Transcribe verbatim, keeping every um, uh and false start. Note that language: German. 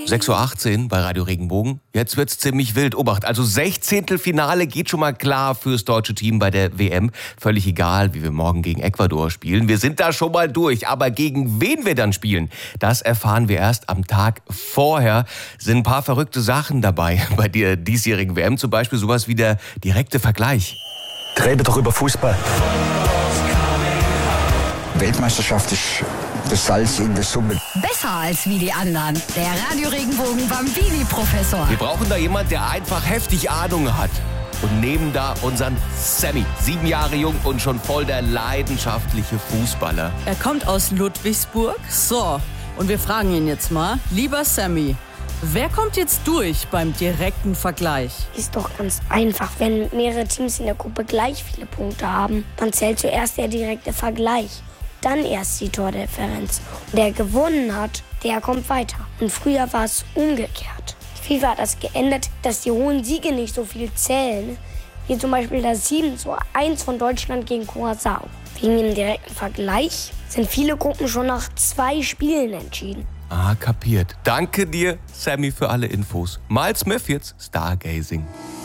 sechs Uhr achtzehn bei Radio Regenbogen. Jetzt wird's ziemlich wild. Obacht, also Sechzehntelfinale geht schon mal klar fürs deutsche Team bei der W M. Völlig egal, wie wir morgen gegen Ecuador spielen. Wir sind da schon mal durch. Aber gegen wen wir dann spielen, das erfahren wir erst am Tag vorher. Sind ein paar verrückte Sachen dabei bei der diesjährigen W M. Zum Beispiel sowas wie der direkte Vergleich. Rede doch über Fußball. Weltmeisterschaft ist das Salz in der Suppe. Besser als wie die anderen. Der Radio Regenbogen Bambini-Professor. Wir brauchen da jemand, der einfach heftig Ahnung hat. Und nehmen da unseren Sammy. Sieben Jahre jung und schon voll der leidenschaftliche Fußballer. Er kommt aus Ludwigsburg. So, und wir fragen ihn jetzt mal. Lieber Sammy, wer kommt jetzt durch beim direkten Vergleich? Ist doch ganz einfach. Wenn mehrere Teams in der Gruppe gleich viele Punkte haben, dann zählt zuerst der direkte Vergleich. Dann erst die Tordifferenz. Und der gewonnen hat, der kommt weiter. Und früher war es umgekehrt. Die FIFA hat das geändert, dass die hohen Siege nicht so viel zählen, wie zum Beispiel das sieben zu eins von Deutschland gegen Curaçao. Wegen dem direkten Vergleich sind viele Gruppen schon nach zwei Spielen entschieden. Ah, kapiert. Danke dir, Sammy, für alle Infos. Miles Smith jetzt, Stargazing.